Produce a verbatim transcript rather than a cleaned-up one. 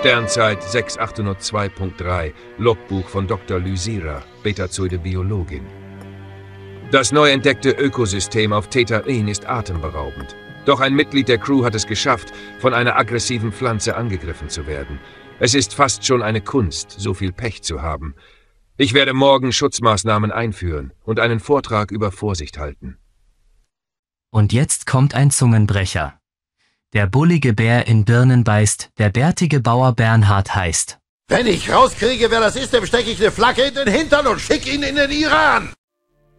Sternzeit sechs achthundertzwei Punkt drei, Logbuch von Doktor Lysira, Betazoide Biologin. Das neu entdeckte Ökosystem auf Theta-In ist atemberaubend. Doch ein Mitglied der Crew hat es geschafft, von einer aggressiven Pflanze angegriffen zu werden. Es ist fast schon eine Kunst, so viel Pech zu haben. Ich werde morgen Schutzmaßnahmen einführen und einen Vortrag über Vorsicht halten. Und jetzt kommt ein Zungenbrecher. Der bullige Bär in Birnen beißt, der bärtige Bauer Bernhard heißt. Wenn ich rauskriege, wer das ist, dem stecke ich eine Flagge in den Hintern und schicke ihn in den Iran.